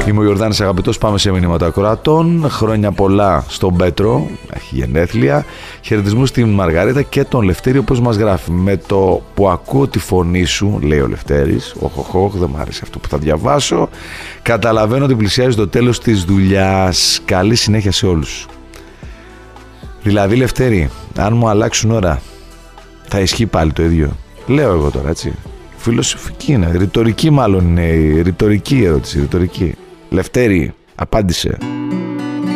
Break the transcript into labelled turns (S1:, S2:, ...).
S1: Είμαι ο Ιορδάνης Αγαπητός, πάμε σε μηνύματα ακροατών. Χρόνια πολλά στον Πέτρο, έχει γενέθλια. Χαιρετισμούς στην Μαργαρίτα και τον Λευτέρη, όπως μας γράφει. Με το που ακούω τη φωνή σου, λέει ο Λευτέρης, οχοχοχ, δεν μου άρεσε αυτό που θα διαβάσω. Καταλαβαίνω ότι πλησιάζει το τέλος της δουλειάς. Καλή συνέχεια σε όλους. Δηλαδή, Λευτέρη, αν μου αλλάξουν ώρα, θα ισχύει πάλι το ίδιο? Λέω εγώ τώρα, έτσι. Φιλοσοφική είναι, ρητορική μάλλον είναι η ρητορική ερώτηση, ρητορική. Λευτέρη, απάντησε.